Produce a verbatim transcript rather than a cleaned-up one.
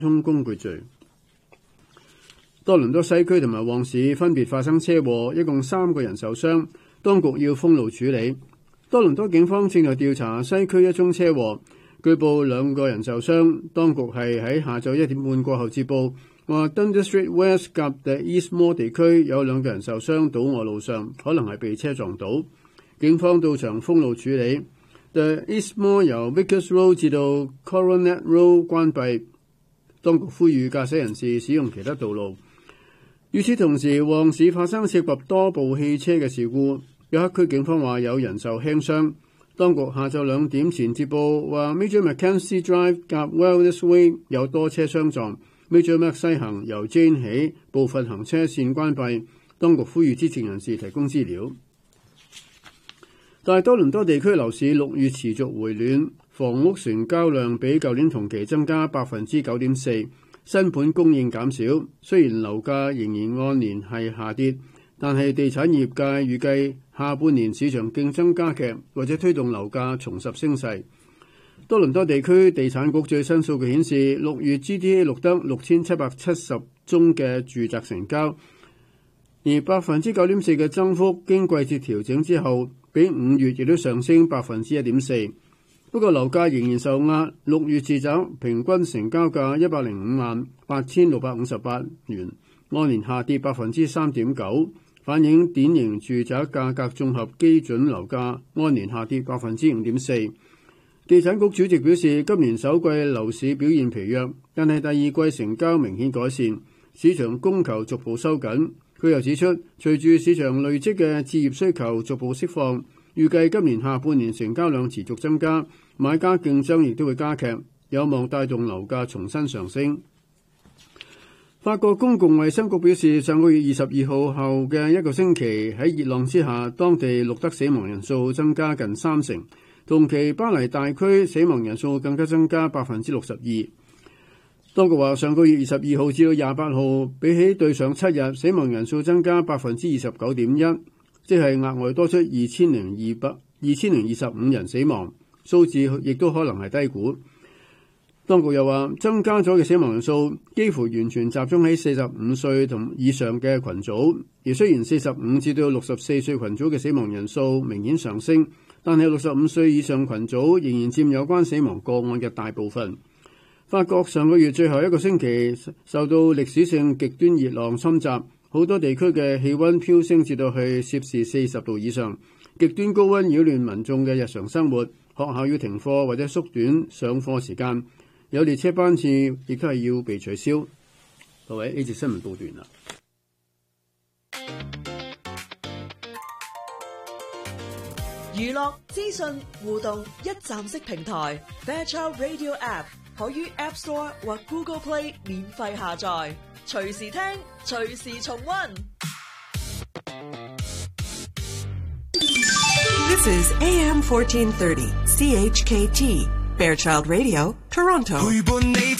通工具罪。多倫多西區同埋旺市分別發生車禍，一共三個人受傷，當局要封路處理。多倫多警方正在調查西區一宗車禍，據報兩個人受傷，當局係喺下晝一點半過後接報，話 Dundas Street West 及 The Eastmore 地區有兩個人受傷倒臥路上，可能係被車撞倒。警方到場封路處理。The Eastmore 由 Vickers Road 至到 Coronet Road 關閉，當局呼籲駕駛人士使用其他道路。與此同時，旺市發生涉及多部汽車嘅事故，約克區警方話有人受輕傷。當局下晝兩點前接報話 Major Mackenzie Drive 及 Wellness Way 有多車相撞， Major Mac 西行由 Jane 起部分行車線關閉，當局呼籲知情人士提供資料。大多倫多地區樓市六月持續回暖，房屋成交量比舊年同期增加百分之九點四。新盤供應減少，雖然樓價仍然按年係下跌，但係地產業界預計下半年市場競爭加劇，或者推動樓價重拾升勢。多倫多地區地產局最新數據顯示，六月 G D A 錄得六千七百七十宗嘅住宅成交，而百分之九點四嘅增幅經季節調整之後，比五月亦都上升百分之一點四。不過樓價仍然受壓，六月住宅平均成交價一百零五萬八千六百五十八元，按年下跌百分之三點九，反映典型住宅價格綜合基準樓價按年下跌百分之五點四。地產局主席表示，今年首季樓市表現疲弱，但係第二季成交明顯改善，市場供求逐步收緊。佢又指出，隨住市場累積嘅置業需求逐步釋放，預計今年下半年成交量持續增加，買家競爭亦都會加劇，有望帶動樓價重新上升。法國公共衛生局表示，上個月二十二號後嘅一個星期喺熱浪之下，當地錄得死亡人數增加近三成，同期巴黎大區死亡人數更加增加百分之六十二。當局話，上個月二十二號至到廿八號，比起對上七日，死亡人數增加百分之二十九點一。即係額外多出二千零二百二千零二十五人死亡，數字亦都可能係低估。當局又話，增加咗嘅死亡人數幾乎完全集中喺四十五歲同以上嘅群組，而雖然四十五至到六十四歲群組嘅死亡人數明顯上升，但係六十五歲以上群組仍然佔有關死亡個案嘅大部分。法國上個月最後一個星期受到歷史性極端熱浪侵襲，好多地區嘅氣溫飆升至到去攝氏四十度以上，極端高溫擾亂民眾嘅日常生活，學校要停課或者縮短上課時間，有列車班次亦都係要被取消。各位，呢節新聞報完啦。 娛樂資訊互動一站式平台 Fairchild Radio App 可於 App Store 或 Google Play 免費下載，隨時聽，隨時重溫。 This is A M fourteen thirty C H K T Fairchild Radio, Toronto.